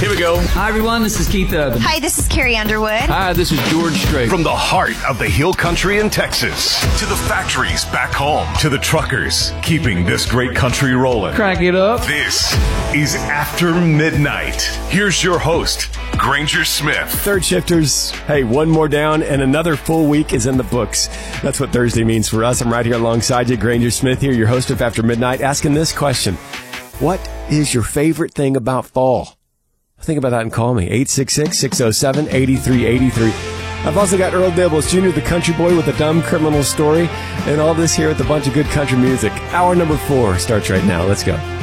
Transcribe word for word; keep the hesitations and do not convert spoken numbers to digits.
Here we go. Hi, everyone. This is Keith Urban. Hi, this is Carrie Underwood. Hi, this is George Strait. From the heart of the hill country in Texas to the factories back home to the truckers keeping this great country rolling. Crank it up. This is After Midnight. Here's your host, Granger Smith. Third shifters, hey, one more down and another full week is in the books. That's what Thursday means for us. I'm right here alongside you, Granger Smith here, your host of After Midnight, asking this question. What is your favorite thing about fall? Think about that and call me, eight six six, six oh seven, eight three eight three. I've also got Earl Dibbles, Junior the country boy with a dumb criminal story, and all this here with a bunch of good country music. Hour number four starts right now. Let's go.